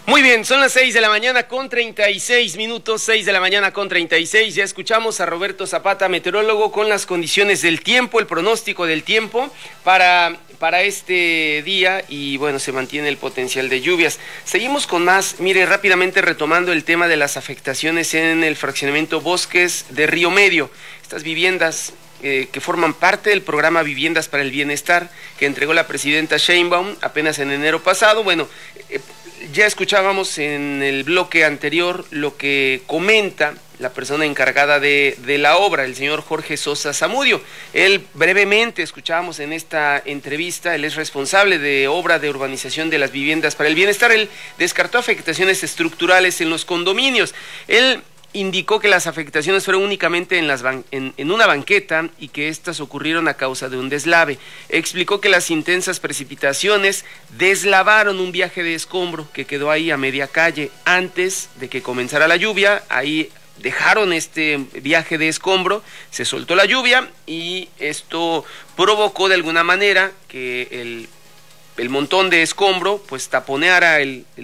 Muy bien, son las 6 de la mañana con 36 minutos, 6 de la mañana con 36. Ya escuchamos a Roberto Zapata, meteorólogo, con las condiciones del tiempo, el pronóstico del tiempo para este día, y bueno, se mantiene el potencial de lluvias. Seguimos con más. Mire, rápidamente retomando el tema de las afectaciones en el fraccionamiento Bosques de Río Medio. Estas viviendas que forman parte del programa Viviendas para el Bienestar que entregó la presidenta Sheinbaum apenas en enero pasado. Bueno, ya escuchábamos en el bloque anterior lo que comenta la persona encargada de la obra, el señor Jorge Sosa Zamudio. Él brevemente escuchábamos en esta entrevista, él es responsable de obra de urbanización de las viviendas para el bienestar. Él descartó afectaciones estructurales en los condominios. Él indicó que las afectaciones fueron únicamente en una banqueta y que estas ocurrieron a causa de un deslave. Explicó que las intensas precipitaciones deslavaron un viaje de escombro que quedó ahí a media calle antes de que comenzara la lluvia. Ahí dejaron este viaje de escombro, se soltó la lluvia y esto provocó de alguna manera que el montón de escombro pues taponeara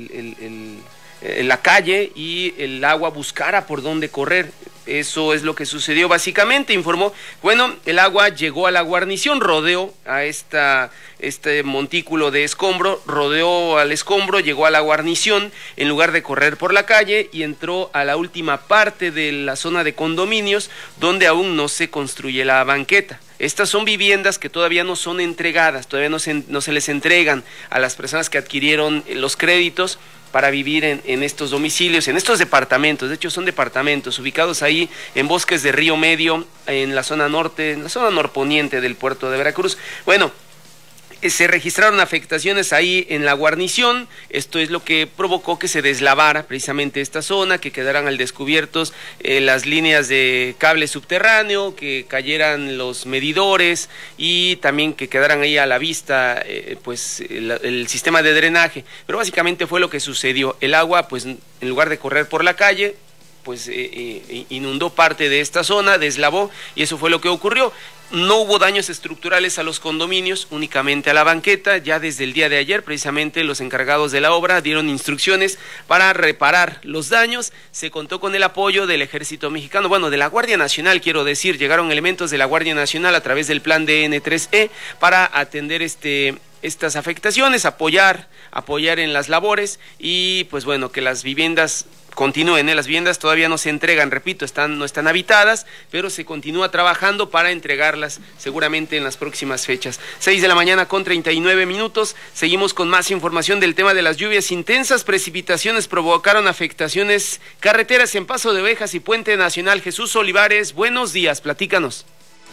la calle y el agua buscara por dónde correr. Eso es lo que sucedió básicamente, informó. Bueno, el agua llegó a la guarnición, rodeó a este montículo de escombro, rodeó al escombro, llegó a la guarnición en lugar de correr por la calle y entró a la última parte de la zona de condominios donde aún no se construye la banqueta. Estas son viviendas que todavía no son entregadas, todavía no se les entregan a las personas que adquirieron los créditos para vivir en estos domicilios, en estos departamentos. De hecho son departamentos ubicados ahí en Bosques de Río Medio, en la zona norte, en la zona norponiente del puerto de Veracruz. Bueno, se registraron afectaciones ahí en la guarnición. Esto es lo que provocó que se deslavara precisamente esta zona, que quedaran al descubierto las líneas de cable subterráneo, que cayeran los medidores y también que quedaran ahí a la vista el sistema de drenaje. Pero básicamente fue lo que sucedió. El agua, pues en lugar de correr por la calle, pues inundó parte de esta zona, deslavó, y eso fue lo que ocurrió. No hubo daños estructurales a los condominios, únicamente a la banqueta. Ya desde el día de ayer, precisamente, los encargados de la obra dieron instrucciones para reparar los daños. Se contó con el apoyo del Ejército Mexicano, bueno, de la Guardia Nacional, quiero decir. Llegaron elementos de la Guardia Nacional a través del plan DN3E para atender estas afectaciones, apoyar en las labores y, pues bueno, que las viviendas continúen. Las viviendas todavía no se entregan, repito, no están habitadas, pero se continúa trabajando para entregarlas seguramente en las próximas fechas. 6 de la mañana con 39 minutos, seguimos con más información del tema de las lluvias. Intensas precipitaciones provocaron afectaciones carreteras en Paso de Ovejas y Puente Nacional. Jesús Olivares, buenos días, platícanos.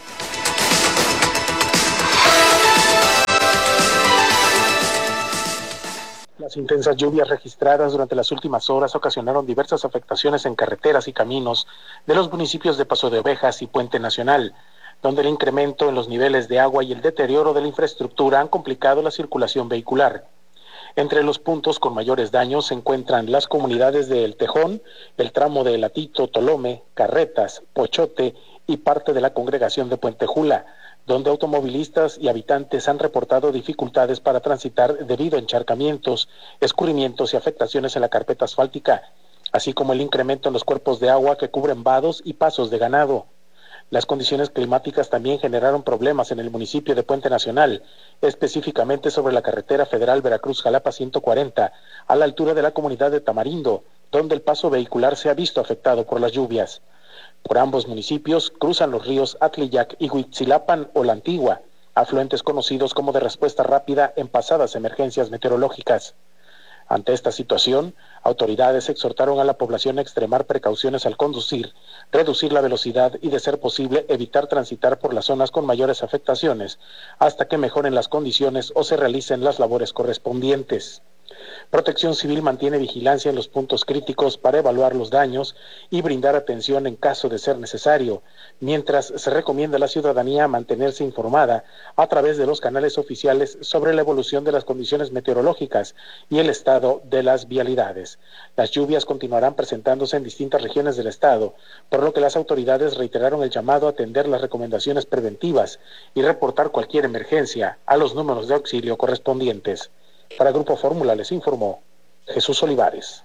Las intensas lluvias registradas durante las últimas horas ocasionaron diversas afectaciones en carreteras y caminos de los municipios de Paso de Ovejas y Puente Nacional, donde el incremento en los niveles de agua y el deterioro de la infraestructura han complicado la circulación vehicular. Entre los puntos con mayores daños se encuentran las comunidades de El Tejón, el tramo de Latito, Tolome, Carretas, Pochote y parte de la congregación de Puente Jula, donde automovilistas y habitantes han reportado dificultades para transitar debido a encharcamientos, escurrimientos y afectaciones en la carpeta asfáltica, así como el incremento en los cuerpos de agua que cubren vados y pasos de ganado. Las condiciones climáticas también generaron problemas en el municipio de Puente Nacional, específicamente sobre la carretera federal Veracruz-Jalapa 140, a la altura de la comunidad de Tamarindo, donde el paso vehicular se ha visto afectado por las lluvias. Por ambos municipios cruzan los ríos Atliyac y Huitzilapan o La Antigua, afluentes conocidos como de respuesta rápida en pasadas emergencias meteorológicas. Ante esta situación, autoridades exhortaron a la población a extremar precauciones al conducir, reducir la velocidad y, de ser posible, evitar transitar por las zonas con mayores afectaciones hasta que mejoren las condiciones o se realicen las labores correspondientes. Protección Civil mantiene vigilancia en los puntos críticos para evaluar los daños y brindar atención en caso de ser necesario, mientras se recomienda a la ciudadanía mantenerse informada a través de los canales oficiales sobre la evolución de las condiciones meteorológicas y el estado de las vialidades. Las lluvias continuarán presentándose en distintas regiones del estado, por lo que las autoridades reiteraron el llamado a atender las recomendaciones preventivas y reportar cualquier emergencia a los números de auxilio correspondientes. Para Grupo Fórmula les informó Jesús Olivares.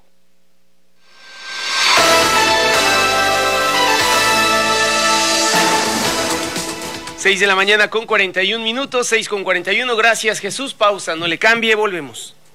Seis de la mañana con 41 minutos, 6:41. Gracias, Jesús. Pausa, no le cambie, volvemos.